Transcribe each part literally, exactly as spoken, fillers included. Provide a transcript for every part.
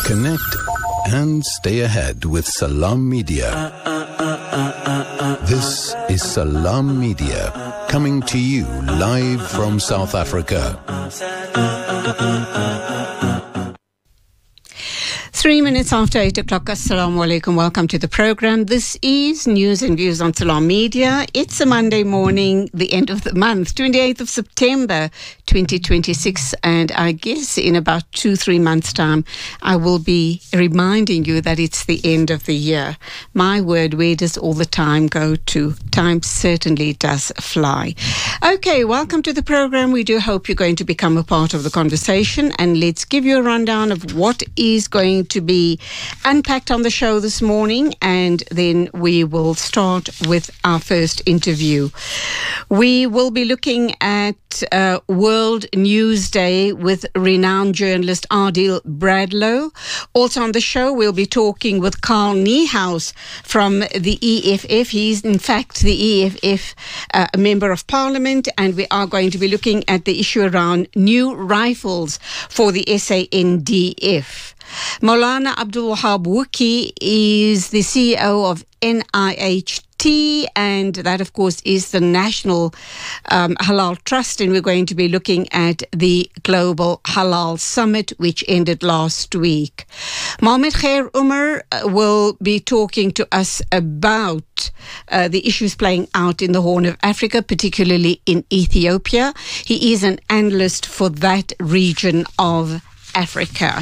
Connect and stay ahead with Salam Media. This is Salam Media, coming to you live from South Africa. Three minutes after eight o'clock. Assalamu alaikum. Welcome to the program. This is News and Views on Salam Media. It's a Monday morning, the end of the month, twenty-eighth of September, twenty twenty-six. And I guess in about two, three months' time, I will be reminding you that it's the end of the year. My word, where does all the time go to? Time certainly does fly. Okay, welcome to the program. We do hope you're going to become a part of the conversation. And let's give you a rundown of what is going to be unpacked on the show this morning, and then we will start with our first interview. We will be looking at uh, World News Day with renowned journalist Adil Bradlow. Also on the show, we'll be talking with Carl Niehaus from the E F F. He's in fact the E F F uh, Member of Parliament, and we are going to be looking at the issue around new rifles for the S A N D F. Maulana Abdul Wahab Wuki is the C E O of N I H T, and that, of course, is the National um, Halal Trust, and we're going to be looking at the Global Halal Summit, which ended last week. Mohamed Khair Umar will be talking to us about uh, the issues playing out in the Horn of Africa, particularly in Ethiopia. He is an analyst for that region of Africa.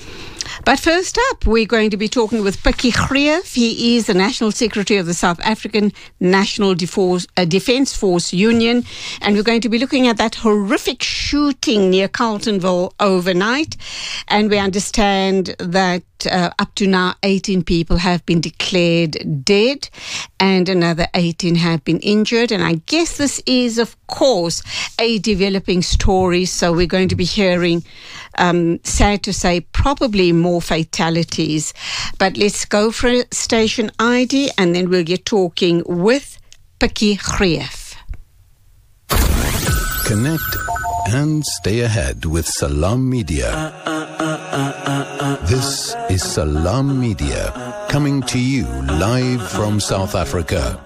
But first up, we're going to be talking with Pikkie Greeff. He is the National Secretary of the South African National Defense, uh, Defense Force Union. And we're going to be looking at that horrific shooting near Carletonville overnight. And we understand that uh, up to now, eighteen people have been declared dead and another eighteen have been injured. And I guess this is, of course, a developing story. So we're going to be hearing, um, sad to say, probably more fatalities. But let's go for station I D and then we'll get talking with Pikkie Greeff. Connect and stay ahead with Salam Media. This is Salam Media, coming to you live from South Africa.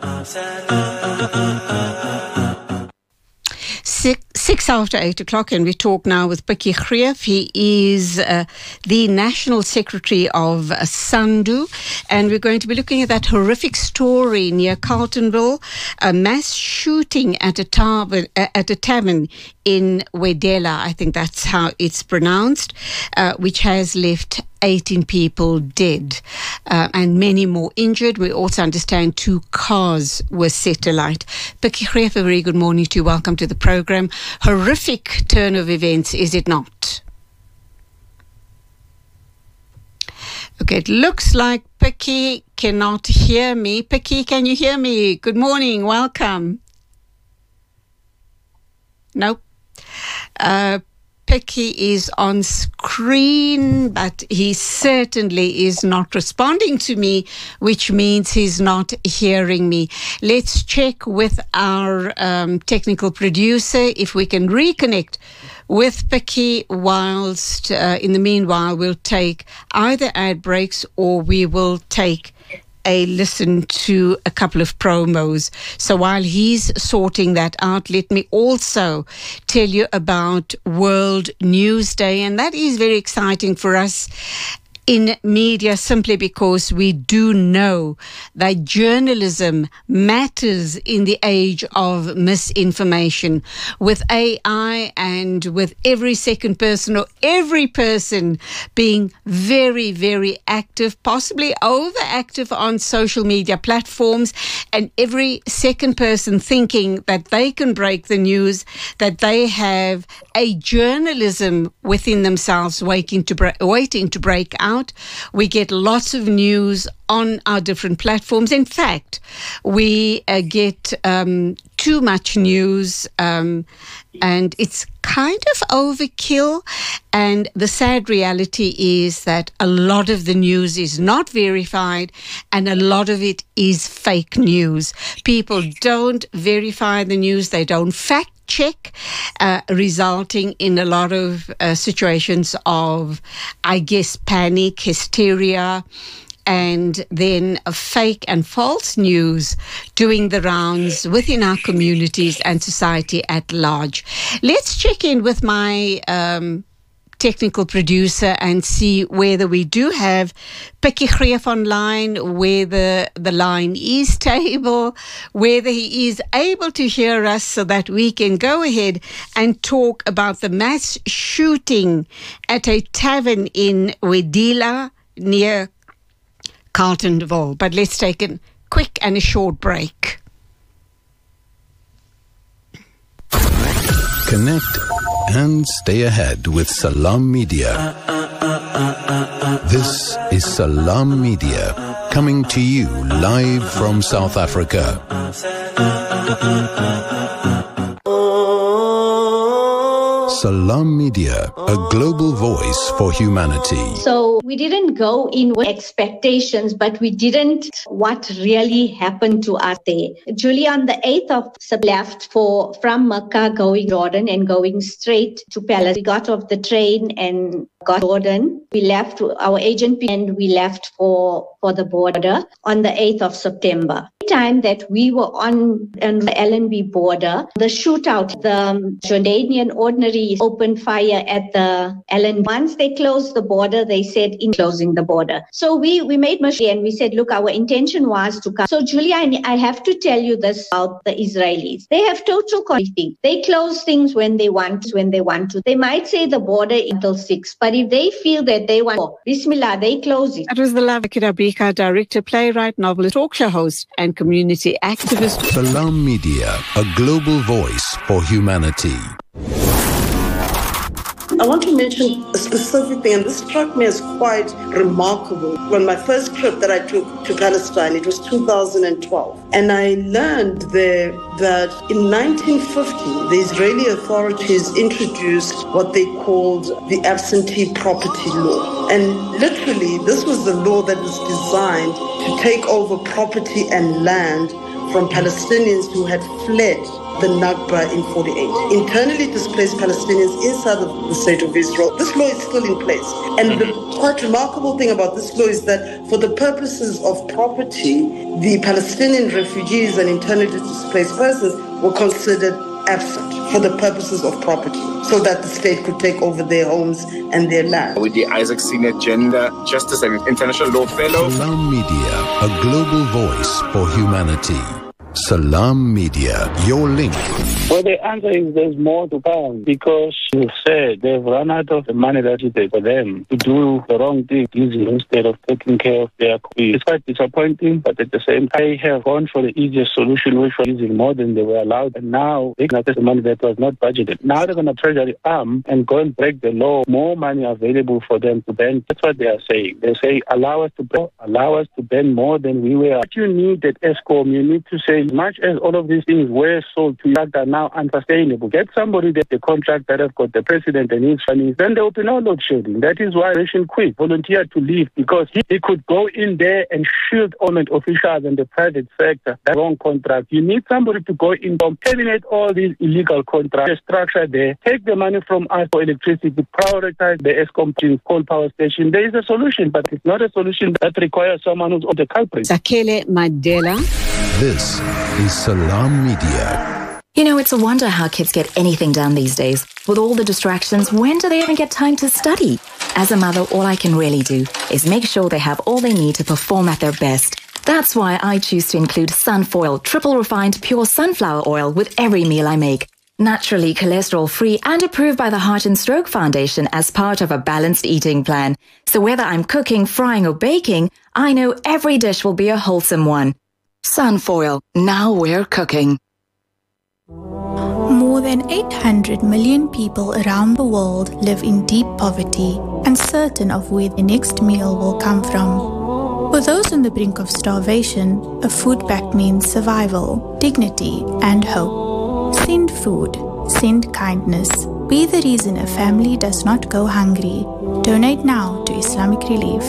Six, six after eight o'clock, and we talk now with Pikkie Greeff. He is uh, the National Secretary of uh, SANDU, and we're going to be looking at that horrific story near Carletonville, a mass shooting at a tavern, uh, at a tavern in Wedela, I think that's how it's pronounced, uh, which has left eighteen people dead uh, and many more injured. We also understand two cars were set alight. Pikkie Greeff, a very good morning to you. Welcome to the program. Horrific turn of events, is it not? Okay, it looks like Pikkie cannot hear me. Pikkie, can you hear me? Good morning, welcome. Nope. Uh, Pikkie is on screen, but he certainly is not responding to me, which means he's not hearing me. Let's check with our um, technical producer if we can reconnect with Pikkie. Whilst uh, in the meanwhile, we'll take either ad breaks or we will take a listen to a couple of promos. So while he's sorting that out, let me also tell you about World News Day, and that is very exciting for us in media, simply because we do know that journalism matters in the age of misinformation. With A I and with every second person or every person being very, very active, possibly overactive on social media platforms, and every second person thinking that they can break the news, that they have a journalism within themselves waiting to, bre- waiting to break out. We get lots of news on our different platforms. In fact, we uh, get um, too much news, um, and it's kind of overkill. And the sad reality is that a lot of the news is not verified, and a lot of it is fake news. People don't verify the news, they don't fact check, uh, resulting in a lot of uh, situations of, I guess, panic, hysteria, and then a fake and false news doing the rounds within our communities and society at large. Let's check in with my um, technical producer and see whether we do have Pikkie Greef online, whether the line is stable, whether he is able to hear us so that we can go ahead and talk about the mass shooting at a tavern in Wedila near Carltonville. But let's take a quick and a short break. Connect and stay ahead with Salam Media. This is Salam Media, coming to you live from South Africa. Salam Media, a global voice for humanity. So we didn't go in with expectations, but we didn't what really happened to us there. Julie, on the eighth of September, left for from Mecca going Jordan and going straight to Palestine. We got off the train and got Jordan. We left our agent and we left for, for the border on the eighth of September. The time that we were on, on the L N B border, the shootout, the Jordanian ordinary opened fire at the L N B. Once they closed the border, they said in closing the border. So we, we made machine and we said, look, our intention was to come. So Julia, I, I have to tell you this about the Israelis. They have total control. They close things when they want to, when they want to. They might say the border until six, but if they feel that they want, oh, Bismillah, they close it. That was the Lava Kirabika, director, playwright, novelist, talk show host, and community activist. Salam Media, a global voice for humanity. I want to mention a specific thing, and this struck me as quite remarkable. When my first trip that I took to Palestine, it was two thousand twelve, and I learned there that in nineteen fifty, the Israeli authorities introduced what they called the absentee property law. And literally, this was the law that was designed to take over property and land from Palestinians who had fled the Nakba in forty-eight. Internally displaced Palestinians inside of the state of Israel. This law is still in place. And the quite remarkable thing about this law is that for the purposes of property, the Palestinian refugees and internally displaced persons were considered absent for the purposes of property, so that the state could take over their homes and their land. With the Isaac Senior Gender Justice and International Law Fellow. Salam Media, a global voice for humanity. Salam Media, your link. Well, the answer is there's more to come, because you said they've run out of the money that it takes for them to do the wrong thing instead of taking care of their community. It's quite disappointing, but at the same time, they have gone for the easiest solution, which was using more than they were allowed, and now they can access the money that was not budgeted. Now they're going to treasury arm and go and break the law. More money available for them to spend. That's what they are saying. They say, allow us to spend, allow us to spend more than we were. What you need at ESCOM, you need to say, as much as all of these things were sold to you that are now unsustainable, get somebody that the contract that have got the president and his funny, then there will be no load shedding. That is why Rachel Quick volunteered to leave, because he, he could go in there and shield government officials and the private sector. That wrong contract. You need somebody to go in and terminate all these illegal contracts, structure there, take the money from us for electricity, prioritize the ESCOM coal power station. There is a solution, but it's not a solution that requires someone who's the culprit. Sakele Mandela. This is Salam Media. You know, it's a wonder how kids get anything done these days. With all the distractions, when do they even get time to study? As a mother, all I can really do is make sure they have all they need to perform at their best. That's why I choose to include Sunfoil, triple refined pure sunflower oil with every meal I make. Naturally cholesterol-free and approved by the Heart and Stroke Foundation as part of a balanced eating plan. So whether I'm cooking, frying or baking, I know every dish will be a wholesome one. Sunfoil, now we're cooking. More than eight hundred million people around the world live in deep poverty, uncertain of where the next meal will come from. For those on the brink of starvation, a food pact means survival, dignity, and hope. Send food. Send kindness. Be the reason a family does not go hungry. Donate now to Islamic Relief.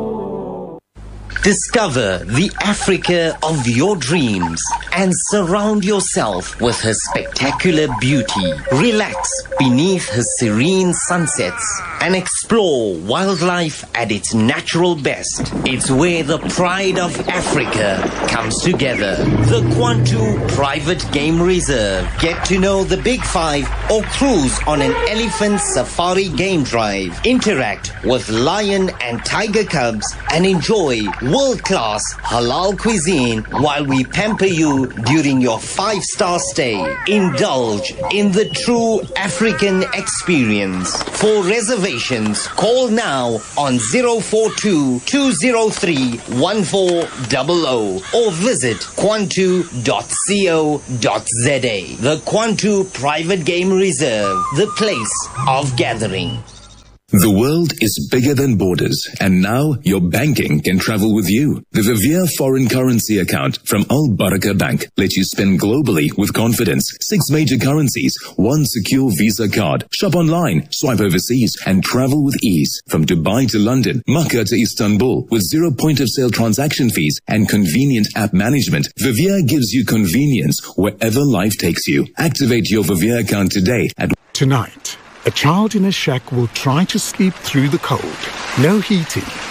Discover the Africa of your dreams and surround yourself with her spectacular beauty. Relax beneath her serene sunsets and explore wildlife at its natural best. It's where the pride of Africa comes together. The Kwantu Private Game Reserve. Get to know the Big Five or cruise on an elephant safari game drive. Interact with lion and tiger cubs and enjoy world-class halal cuisine while we pamper you during your five-star stay. Indulge in the true African experience. For reservations, call now on zero four two, two zero three, one four zero zero or visit kwantu dot co dot za. The Kwantu Private Game Reserve, the place of gathering. The world is bigger than borders, and now your banking can travel with you. The Vivier Foreign Currency Account from Al Baraka Bank lets you spend globally with confidence. Six major currencies, one secure Visa card. Shop online, swipe overseas, and travel with ease. From Dubai to London, Makkah to Istanbul, with zero point-of-sale transaction fees and convenient app management, Vivier gives you convenience wherever life takes you. Activate your Vivier account today at... Tonight, a child in a shack will try to sleep through the cold. No heating,